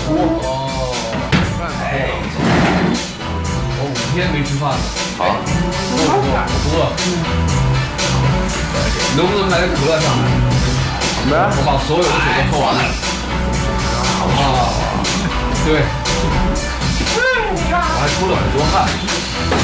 哦，哎，我5天没吃饭了。 好， 我饿。能不能买个可乐上来？ 没， 我把所有的水都喝完了。啊，对，我还出了很多汗。